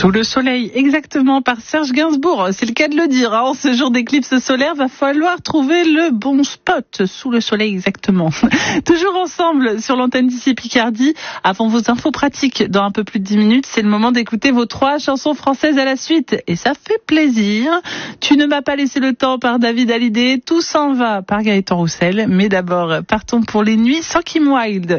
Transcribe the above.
Sous le soleil, exactement, par Serge Gainsbourg. C'est le cas de le dire. En ce jour d'éclipse solaire, va falloir trouver le bon spot. Sous le soleil, exactement. Toujours ensemble sur l'antenne d'ici Picardie. Avant vos infos pratiques, dans un peu plus de 10 minutes, c'est le moment d'écouter vos 3 chansons françaises à la suite. Et ça fait plaisir. Tu ne m'as pas laissé le temps par David Hallyday. Tout s'en va par Gaëtan Roussel. Mais d'abord, partons pour les nuits sans Kim Wilde.